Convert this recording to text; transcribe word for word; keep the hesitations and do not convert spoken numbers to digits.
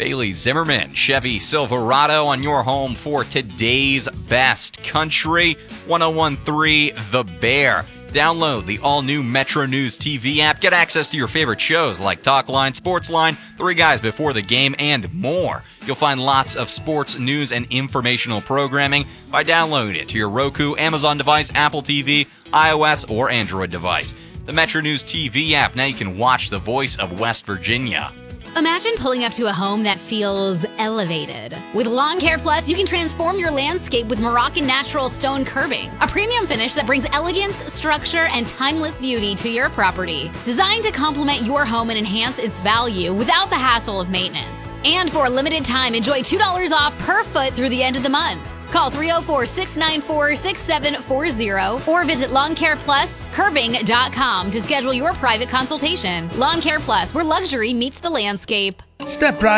Bailey Zimmerman, Chevy Silverado on your home for today's best country. ten thirteen The Bear. Download the all-new Metro News T V app. Get access to your favorite shows like Talkline, Sportsline, Three Guys Before the Game, and more. You'll find lots of sports, news, and informational programming by downloading it to your Roku, Amazon device, Apple T V, iOS, or Android device. The Metro News T V app. Now you can watch the voice of West Virginia. Imagine pulling up to a home that feels elevated. With Lawn Care Plus, you can transform your landscape with Moroccan natural stone curbing, a premium finish that brings elegance, structure, and timeless beauty to your property. Designed to complement your home and enhance its value without the hassle of maintenance. And for a limited time, enjoy two dollars off per foot through the end of the month. Call three oh four, six nine four, six seven four zero or visit lawn care plus curbing dot com to schedule your private consultation. Lawn Care Plus, where luxury meets the landscape. Step right